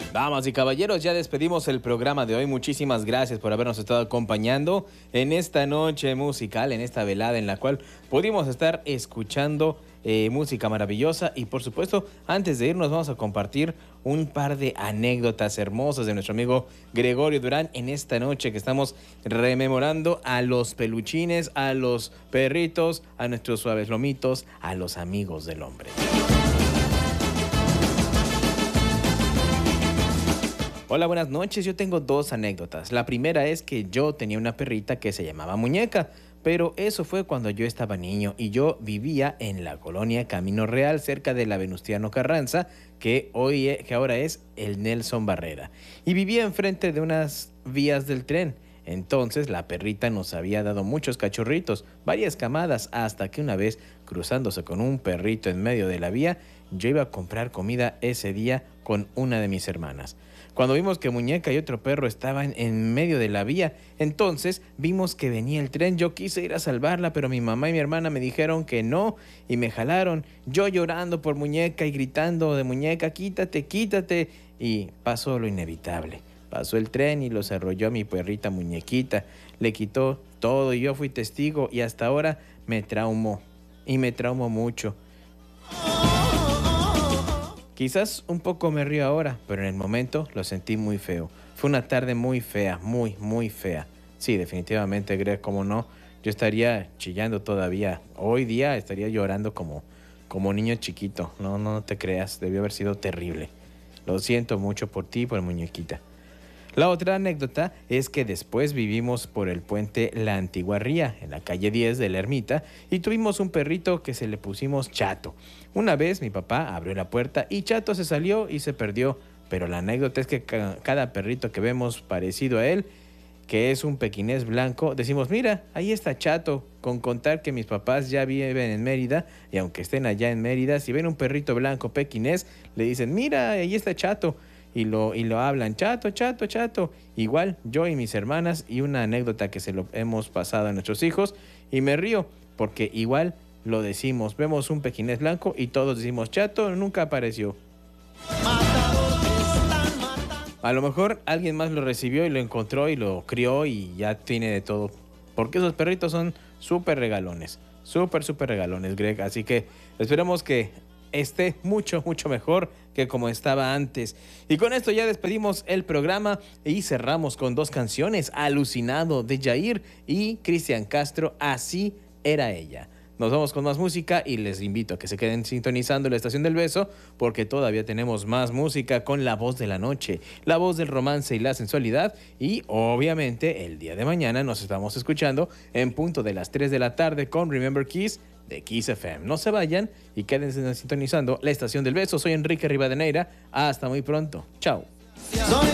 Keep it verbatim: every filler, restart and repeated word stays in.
Damas y caballeros, ya despedimos el programa de hoy. Muchísimas gracias por habernos estado acompañando en esta noche musical, en esta velada en la cual pudimos estar escuchando eh, música maravillosa. Y por supuesto, antes de irnos vamos a compartir un par de anécdotas hermosas de nuestro amigo Gregorio Durán en esta noche que estamos rememorando a los peluchines, a los perritos, a nuestros suaves lomitos, a los amigos del hombre. Hola, buenas noches. Yo tengo dos anécdotas. La primera es que yo tenía una perrita que se llamaba Muñeca, pero eso fue cuando yo estaba niño y yo vivía en la colonia Camino Real, cerca de la Venustiano Carranza, que hoy, que ahora es el Nelson Barrera. Y vivía enfrente de unas vías del tren. Entonces la perrita nos había dado muchos cachorritos, varias camadas, hasta que una vez, cruzándose con un perrito en medio de la vía, yo iba a comprar comida ese día con una de mis hermanas. Cuando vimos que Muñeca y otro perro estaban en medio de la vía, entonces vimos que venía el tren. Yo quise ir a salvarla, pero mi mamá y mi hermana me dijeron que no y me jalaron. Yo llorando por Muñeca y gritando de Muñeca, quítate, quítate. Y pasó lo inevitable. Pasó el tren y los arrolló a mi perrita Muñequita. Le quitó todo y yo fui testigo y hasta ahora me traumó. Y me traumó mucho. Quizás un poco me río ahora, pero en el momento lo sentí muy feo. Fue una tarde muy fea, muy, muy fea. Sí, definitivamente, Greg, cómo no. Yo estaría chillando todavía. Hoy día estaría llorando como, como niño chiquito. No, no te creas, debió haber sido terrible. Lo siento mucho por ti y por Muñequita. La otra anécdota es que después vivimos por el puente La Antigua Ría, en la calle diez de la Ermita, y tuvimos un perrito que se le pusimos Chato. Una vez mi papá abrió la puerta y Chato se salió y se perdió, pero la anécdota es que ca- cada perrito que vemos parecido a él, que es un pequinés blanco, decimos, mira, ahí está Chato, con contar que mis papás ya viven en Mérida, y aunque estén allá en Mérida, si ven un perrito blanco pequinés, le dicen, mira, ahí está Chato. Y lo, y lo hablan, Chato, Chato, Chato. Igual yo y mis hermanas, y una anécdota que se lo hemos pasado a nuestros hijos, y me río porque igual lo decimos, vemos un pequinés blanco y todos decimos, Chato nunca apareció. A lo mejor alguien más lo recibió y lo encontró y lo crió y ya tiene de todo, porque esos perritos son súper regalones, súper, súper regalones, Greg. Así que esperemos que esté mucho, mucho mejor que como estaba antes. Y con esto ya despedimos el programa y cerramos con dos canciones, Alucinado de Jair y Cristian Castro, Así era ella. Nos vamos con más música y les invito a que se queden sintonizando la Estación del Beso porque todavía tenemos más música con la voz de la noche, la voz del romance y la sensualidad, y obviamente el día de mañana nos estamos escuchando en punto de las tres de la tarde con Remember Kiss de Kiss F M. No se vayan y quédense sintonizando la Estación del Beso. Soy Enrique Rivadeneira. Hasta muy pronto. Chao.